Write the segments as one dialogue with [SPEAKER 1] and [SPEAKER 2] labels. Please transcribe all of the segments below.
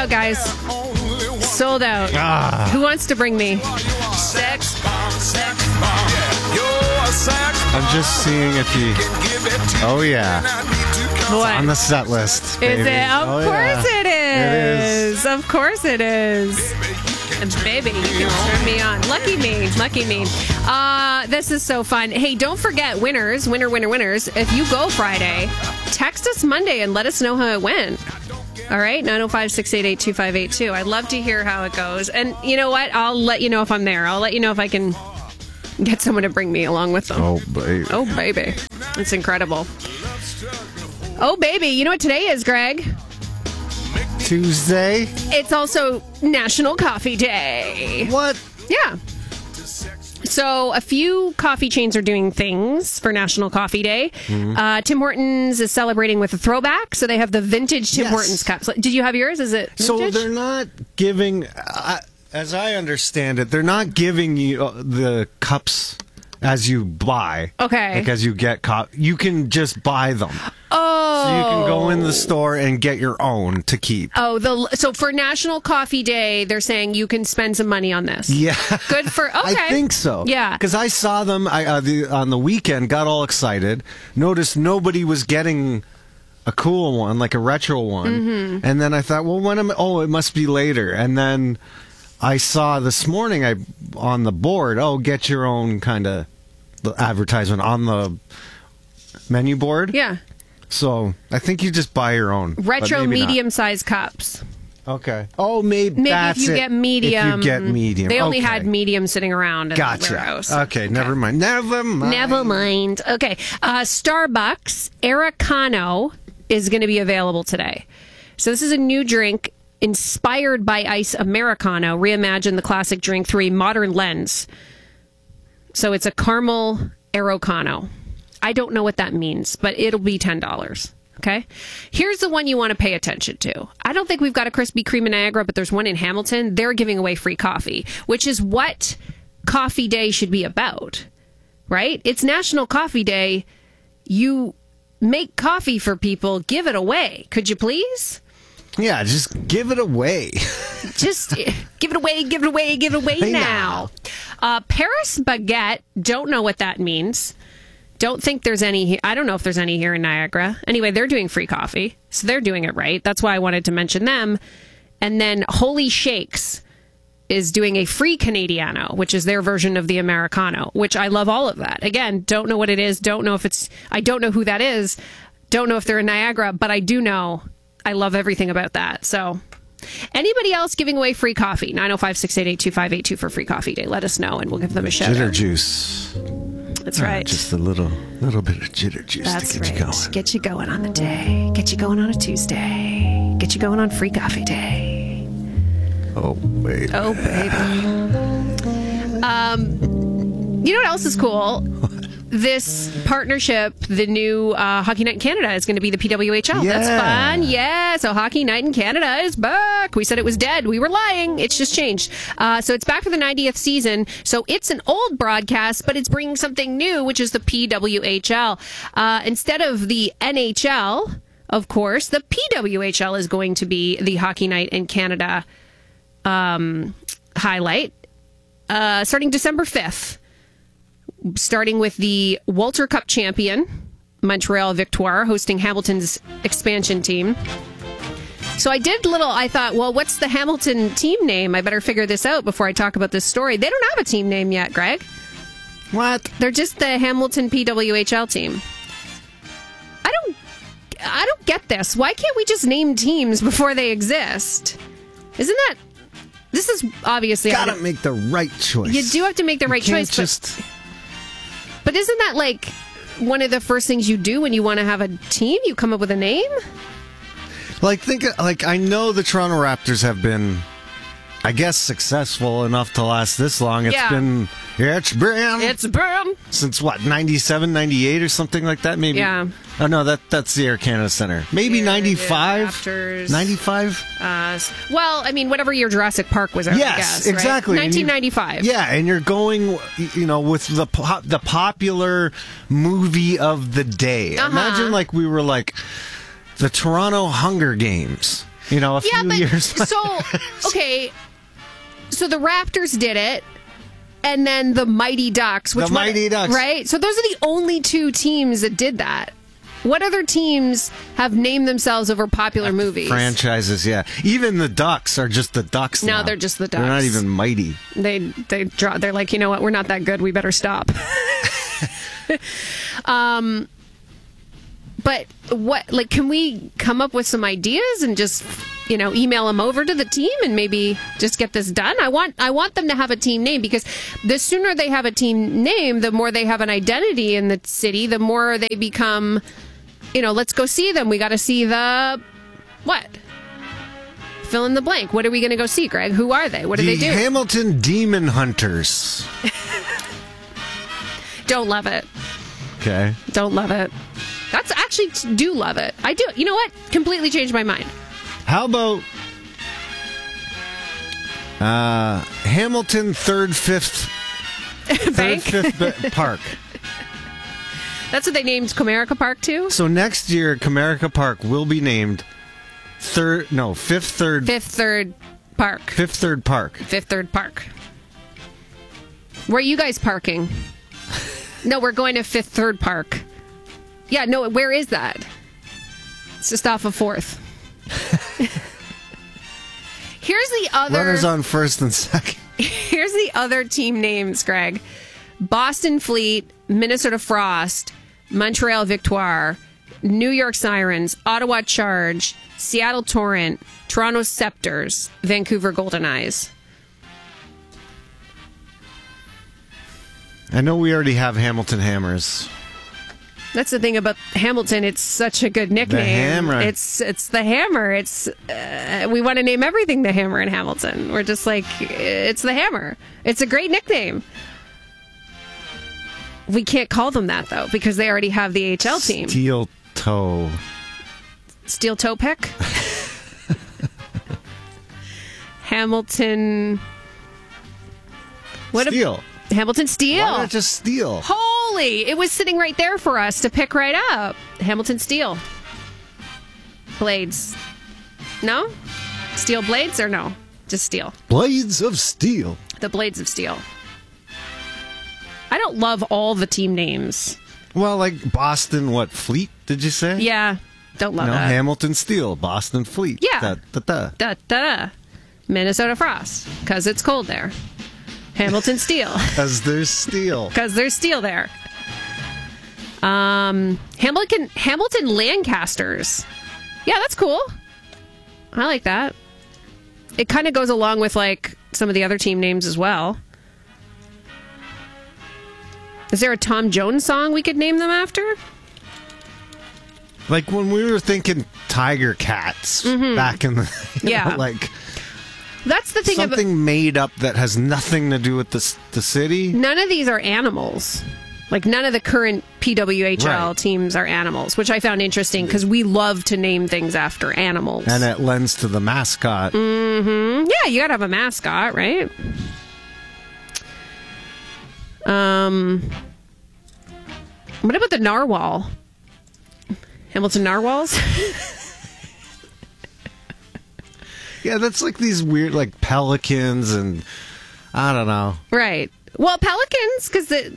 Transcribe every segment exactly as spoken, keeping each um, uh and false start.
[SPEAKER 1] out, guys. Sold out.
[SPEAKER 2] Ah.
[SPEAKER 1] Who wants to bring me? Sex bomb, sex bomb.
[SPEAKER 2] I'm just seeing if he... Oh, yeah.
[SPEAKER 1] What?
[SPEAKER 2] On the set list.
[SPEAKER 1] Is
[SPEAKER 2] baby.
[SPEAKER 1] it? Of
[SPEAKER 2] oh,
[SPEAKER 1] course
[SPEAKER 2] yeah.
[SPEAKER 1] it is.
[SPEAKER 2] It is.
[SPEAKER 1] Of course it is. And baby, you can turn me on. Lucky me. Lucky me. Uh, this is so fun. Hey, don't forget, winners, winner, winner, winners. If you go Friday, text us Monday and let us know how it went. All right, nine oh five, six eight eight, two five eight two. I'd love to hear how it goes. And you know what? I'll let you know if I'm there. I'll let you know if I can get someone to bring me along with them.
[SPEAKER 2] Oh, baby.
[SPEAKER 1] Oh, baby. It's incredible. Oh, baby. You know what today is, Greg?
[SPEAKER 2] Tuesday.
[SPEAKER 1] It's also National Coffee Day.
[SPEAKER 2] What?
[SPEAKER 1] Yeah. So a few coffee chains are doing things for National Coffee Day. Mm-hmm. Uh, Tim Hortons is celebrating with a throwback. So they have the vintage Tim
[SPEAKER 2] yes.
[SPEAKER 1] Hortons cups. Did you have yours? Is it vintage?
[SPEAKER 2] So they're not giving, uh, as I understand it, they're not giving you uh, the cups as you buy.
[SPEAKER 1] Okay.
[SPEAKER 2] Like as you get cup. You can just buy them.
[SPEAKER 1] Oh.
[SPEAKER 2] So you can go in the store and get your own to keep.
[SPEAKER 1] Oh, the so for National Coffee Day, they're saying you can spend some money on this.
[SPEAKER 2] Yeah.
[SPEAKER 1] Good for, okay.
[SPEAKER 2] I think so.
[SPEAKER 1] Yeah.
[SPEAKER 2] Because I saw them I, uh, the, on the weekend, got all excited, noticed nobody was getting a cool one, like a retro one. Mm-hmm. And then I thought, well, when am I, oh, it must be later. And then I saw this morning I on the board, oh, get your own kind of advertisement on the menu board.
[SPEAKER 1] Yeah.
[SPEAKER 2] So I think you just buy your own.
[SPEAKER 1] Retro medium-sized cups.
[SPEAKER 2] Okay. Oh, maybe,
[SPEAKER 1] maybe
[SPEAKER 2] that's
[SPEAKER 1] if you
[SPEAKER 2] it.
[SPEAKER 1] get medium.
[SPEAKER 2] If you get medium.
[SPEAKER 1] They only
[SPEAKER 2] okay.
[SPEAKER 1] had medium sitting around in
[SPEAKER 2] gotcha.
[SPEAKER 1] the warehouse.
[SPEAKER 2] Okay, okay, never mind. Never mind.
[SPEAKER 1] Never mind. Okay. Uh, Starbucks Americano is going to be available today. So this is a new drink inspired by Ice Americano. Reimagine the classic drink through a modern lens. So it's a caramel Aerocano. I don't know what that means, but it'll be ten dollars. Okay? Here's the one you want to pay attention to. I don't think we've got a Krispy Kreme in Niagara, but there's one in Hamilton. They're giving away free coffee, which is what Coffee Day should be about, right? It's National Coffee Day. You make coffee for people, give it away. Could you please?
[SPEAKER 2] Yeah, just give it away.
[SPEAKER 1] Just give it away, give it away, give it away
[SPEAKER 2] hey
[SPEAKER 1] now.
[SPEAKER 2] now.
[SPEAKER 1] Uh, Paris Baguette, don't know what that means. Don't think there's any, I don't know if there's any here in Niagara. Anyway, they're doing free coffee, so they're doing it right. That's why I wanted to mention them. And then Holy Shakes is doing a free Canadiano, which is their version of the Americano, which I love all of that. Again, don't know what it is. Don't know if it's, I don't know who that is. Don't know if they're in Niagara, but I do know I love everything about that. So anybody else giving away free coffee? nine oh five, six eight eight, two five eight two for free coffee day. Let us know and we'll give them a shout
[SPEAKER 2] Jitter
[SPEAKER 1] out.
[SPEAKER 2] juice.
[SPEAKER 1] That's
[SPEAKER 2] uh,
[SPEAKER 1] right.
[SPEAKER 2] Just a little little bit of jitter juice
[SPEAKER 1] That's
[SPEAKER 2] to get
[SPEAKER 1] right.
[SPEAKER 2] you going.
[SPEAKER 1] Get you going on the day. Get you going on a Tuesday. Get you going on free coffee day.
[SPEAKER 2] Oh, baby.
[SPEAKER 1] Oh, baby. Um, you know what else is cool? This partnership, the new uh, Hockey Night in Canada, is going to be the P W H L.
[SPEAKER 2] Yeah.
[SPEAKER 1] That's fun. Yeah. So Hockey Night in Canada is back. We said it was dead. We were lying. It's just changed. Uh, so it's back for the ninetieth season. So it's an old broadcast, but it's bringing something new, which is the P W H L. Uh, instead of the N H L, of course, the P W H L is going to be the Hockey Night in Canada um, highlight uh, starting December fifth. Starting with the Walter Cup champion, Montreal Victoire, hosting Hamilton's expansion team. So I did little, I thought, well, what's the Hamilton team name? I better figure this out before I talk about this story. They don't have a team name yet, Greg.
[SPEAKER 2] What?
[SPEAKER 1] They're just the Hamilton P W H L team. I don't, I don't get this. Why can't we just name teams before they exist? Isn't that, this is obviously...
[SPEAKER 2] Gotta make the right choice.
[SPEAKER 1] You do have to make the
[SPEAKER 2] you
[SPEAKER 1] right
[SPEAKER 2] can't
[SPEAKER 1] choice,
[SPEAKER 2] just...
[SPEAKER 1] but... But isn't that like one of the first things you do when you want to have a team? You come up with a name?
[SPEAKER 2] Like, think, like I know the Toronto Raptors have been, I guess, successful enough to last this long. It's
[SPEAKER 1] Yeah.
[SPEAKER 2] been, it's been,
[SPEAKER 1] It's been.
[SPEAKER 2] since what, ninety-seven, ninety-eight or something like that? Maybe.
[SPEAKER 1] Yeah.
[SPEAKER 2] Oh, no, that that's the Air Canada Center. Maybe
[SPEAKER 1] Here it is,
[SPEAKER 2] ninety-five?
[SPEAKER 1] Raptors.
[SPEAKER 2] ninety-five?
[SPEAKER 1] Uh, well, I mean, whatever year Jurassic Park was out, I
[SPEAKER 2] Yes,
[SPEAKER 1] guess,
[SPEAKER 2] exactly.
[SPEAKER 1] right?
[SPEAKER 2] And you-
[SPEAKER 1] nineteen ninety-five.
[SPEAKER 2] Yeah, and you're going, you know, with the po- the popular movie of the day.
[SPEAKER 1] Uh-huh.
[SPEAKER 2] Imagine like we were like the Toronto Hunger Games. You know, a
[SPEAKER 1] yeah,
[SPEAKER 2] few
[SPEAKER 1] but
[SPEAKER 2] years.
[SPEAKER 1] so okay, so the Raptors did it, and then the Mighty Ducks, which
[SPEAKER 2] The Mighty
[SPEAKER 1] one,
[SPEAKER 2] Ducks.
[SPEAKER 1] right? So those are the only two teams that did that. What other teams have named themselves over popular movies?
[SPEAKER 2] Franchises, yeah. Even the Ducks are just the Ducks
[SPEAKER 1] No,
[SPEAKER 2] now.
[SPEAKER 1] they're just the
[SPEAKER 2] They're not
[SPEAKER 1] Ducks.
[SPEAKER 2] even mighty.
[SPEAKER 1] They they draw. They're like, you know what? We're not that good. We better stop. um, but what? Like, can we come up with some ideas and just, you know, email them over to the team and maybe just get this done? I want I want them to have a team name, because the sooner they have a team name, the more they have an identity in the city, the more they become, you know, let's go see them. We got to see the what? Fill in the blank. What are we going to go see, Greg? Who are they? What do
[SPEAKER 2] the
[SPEAKER 1] they do?
[SPEAKER 2] Hamilton Demon Hunters.
[SPEAKER 1] Don't love it.
[SPEAKER 2] Okay.
[SPEAKER 1] Don't love it. That's actually do love it. I do. You know what? Completely changed my mind.
[SPEAKER 2] How about uh, Hamilton Third Fifth Third
[SPEAKER 1] Bank.
[SPEAKER 2] Fifth Ba- Park?
[SPEAKER 1] That's what they named Comerica Park too.
[SPEAKER 2] So next year, Comerica Park will be named third. No, Fifth Third.
[SPEAKER 1] Fifth Third Park.
[SPEAKER 2] Fifth Third Park.
[SPEAKER 1] Fifth Third Park. Where are you guys parking? No, we're going to Fifth Third Park. Yeah, no, where is that? It's just off of Fourth. Here's the other.
[SPEAKER 2] Runners on first and second.
[SPEAKER 1] Here's the other team names, Greg. Boston Fleet, Minnesota Frost, Montreal Victoire, New York Sirens, Ottawa Charge, Seattle Torrent, Toronto Scepters, Vancouver Golden Eyes.
[SPEAKER 2] I know we already have Hamilton Hammers.
[SPEAKER 1] That's the thing about Hamilton. It's such a good nickname.
[SPEAKER 2] Hammer.
[SPEAKER 1] It's it's the Hammer. It's uh, we want to name everything the Hammer in Hamilton. We're just like, it's the Hammer. It's a great nickname. We can't call them that though, because they already have the A H L team.
[SPEAKER 2] Steel Toe.
[SPEAKER 1] Steel Toe Pick. Hamilton. What?
[SPEAKER 2] Steel.
[SPEAKER 1] A, Hamilton Steel.
[SPEAKER 2] Why not just Steel?
[SPEAKER 1] Holy! It was sitting right there for us to pick right up. Hamilton Steel. Blades. No? Steel blades or no? Just steel.
[SPEAKER 2] Blades of Steel.
[SPEAKER 1] The Blades of Steel. I don't love all the team names.
[SPEAKER 2] Well, like Boston, what, Fleet, did you say?
[SPEAKER 1] Yeah. Don't love
[SPEAKER 2] No,
[SPEAKER 1] that.
[SPEAKER 2] Hamilton Steel, Boston Fleet.
[SPEAKER 1] Yeah.
[SPEAKER 2] Da, da, da.
[SPEAKER 1] Da, da, da. Minnesota Frost. Because it's cold there. Hamilton Steel.
[SPEAKER 2] Because there's steel.
[SPEAKER 1] Because there's steel there. Um, Hamilton Hamilton Lancasters. Yeah, that's cool. I like that. It kind of goes along with like some of the other team names as well. Is there a Tom Jones song we could name them after?
[SPEAKER 2] Like when we were thinking Tiger Cats back in the... you
[SPEAKER 1] Yeah.
[SPEAKER 2] know, like
[SPEAKER 1] That's the thing about...
[SPEAKER 2] something made up that has nothing to do with the, s- the city.
[SPEAKER 1] None of these are animals. Like, none of the current P W H L
[SPEAKER 2] Right.
[SPEAKER 1] teams are animals, which I found interesting because we love to name things after animals.
[SPEAKER 2] And it lends to the mascot.
[SPEAKER 1] Mm-hmm. Yeah, you gotta have a mascot, right? Um, what about the narwhal? Hamilton Narwhals?
[SPEAKER 2] Yeah, that's like these weird, like pelicans and I don't know.
[SPEAKER 1] Right. Well, pelicans, because the...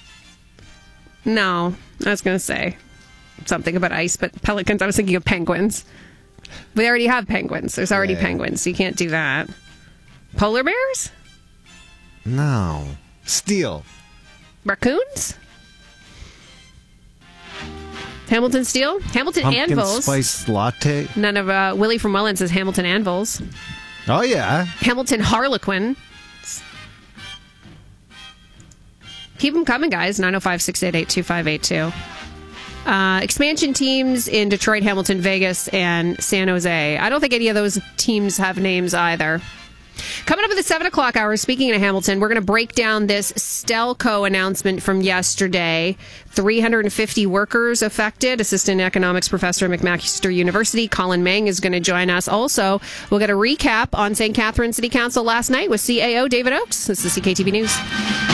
[SPEAKER 1] No, I was going to say something about ice, but pelicans, I was thinking of penguins. We already have penguins. There's already
[SPEAKER 2] Yeah.
[SPEAKER 1] penguins, so you can't do that. Polar bears?
[SPEAKER 2] No. Steel.
[SPEAKER 1] Raccoons? Hamilton Steel? Hamilton
[SPEAKER 2] Pumpkin
[SPEAKER 1] Anvils.
[SPEAKER 2] spice latte.
[SPEAKER 1] None of uh, Willie from Welland says Hamilton Anvils.
[SPEAKER 2] Oh, yeah.
[SPEAKER 1] Hamilton Harlequin. Keep them coming, guys. nine oh five, six eight eight, two five eight two. Uh, expansion teams in Detroit, Hamilton, Vegas, and San Jose. I don't think any of those teams have names either. Coming up at the seven o'clock hour, speaking of Hamilton, we're going to break down this Stelco announcement from yesterday. three hundred fifty workers affected. Assistant economics professor at McMaster University, Colin Mang, is going to join us. Also, we'll get a recap on Saint Catharines City Council last night with C A O David Oakes. This is C K T V News.